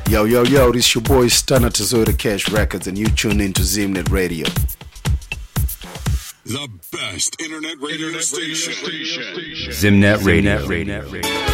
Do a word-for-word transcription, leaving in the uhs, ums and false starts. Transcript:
Yo, yo, yo, this your boy Stunner Tazota Cash Records, and you tune in to Zimnet Radio. The best internet radio internet station. station. Zimnet Radio. Zimnet Radio.